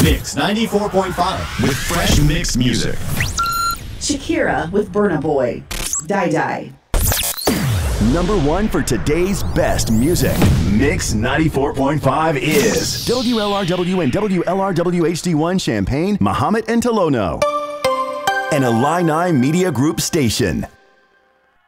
Mix 94.5 with fresh mix music. Shakira with Burna Boy. Die Die. Number one for today's best music. Mix 94.5 is WLRW and WLRW HD1 Champaign, Mahomet and Tolono. An Illini Media Group station.